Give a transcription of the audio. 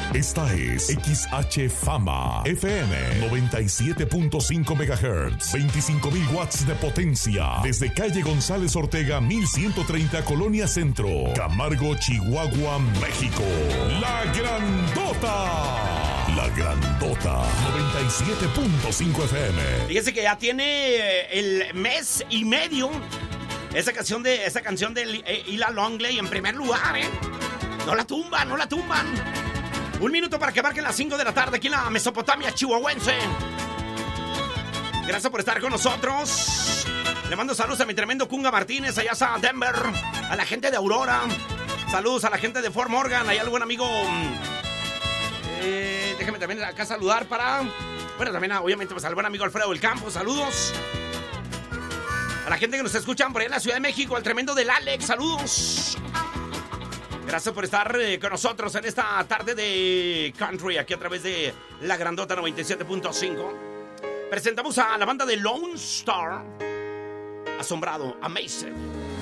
Esta es XH Fama FM 97.5 MHz, 25,000 watts de potencia. Desde calle González Ortega 1130, Colonia Centro, Camargo, Chihuahua, México. La Grandota. La Grandota 97.5 FM. Fíjese que ya tiene el mes y medio esa canción de Ila Longley en primer lugar, ¿eh? No la tumban. 1 minuto para que marquen las 5 de la tarde aquí en la Mesopotamia chihuahuense. Gracias por estar con nosotros. Le mando saludos a mi tremendo Kunga Martínez, allá a Denver, a la gente de Aurora. Saludos a la gente de Fort Morgan, allá al buen amigo. Déjame también acá saludar también obviamente pues al buen amigo Alfredo del Campo, saludos. A la gente que nos escuchan por ahí en la Ciudad de México, al tremendo del Alex, saludos. Gracias por estar con nosotros en esta tarde de country, aquí a través de La Grandota 97.5. Presentamos a la banda de Lone Star, Asombrado, Amazing.